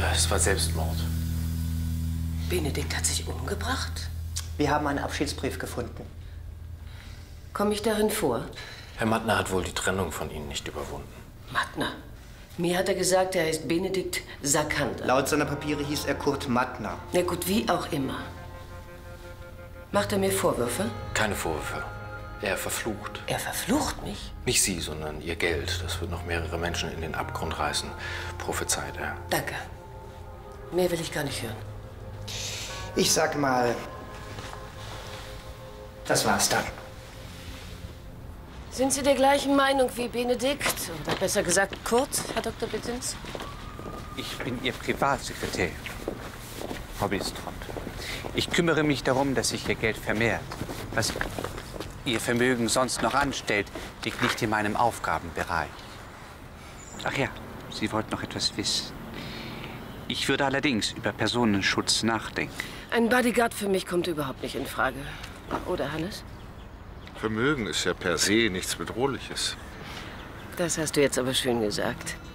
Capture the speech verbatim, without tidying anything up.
es war Selbstmord. Benedikt hat sich umgebracht? Wir haben einen Abschiedsbrief gefunden. Komme ich darin vor? Herr Mattner hat wohl die Trennung von Ihnen nicht überwunden. Mattner? Mir hat er gesagt, er heißt Benedikt Sakander. Laut seiner Papiere hieß er Kurt Mattner. Na gut, wie auch immer. Macht er mir Vorwürfe? Keine Vorwürfe. Er verflucht. Er verflucht mich? Nicht Sie, sondern Ihr Geld. Das wird noch mehrere Menschen in den Abgrund reißen, prophezeit er. Danke. Mehr will ich gar nicht hören. Ich sag mal, das war's dann. Sind Sie der gleichen Meinung wie Benedikt? Oder besser gesagt Kurt, Herr Doktor Bittens? Ich bin Ihr Privatsekretär, Frau Wilstrott. Ich kümmere mich darum, dass sich Ihr Geld vermehrt. Was Ihr Vermögen sonst noch anstellt, liegt nicht in meinem Aufgabenbereich. Ach ja, Sie wollten noch etwas wissen. Ich würde allerdings über Personenschutz nachdenken. Ein Bodyguard für mich kommt überhaupt nicht in Frage. Oder, Hannes? Vermögen ist ja per se nichts Bedrohliches. Das hast du jetzt aber schön gesagt.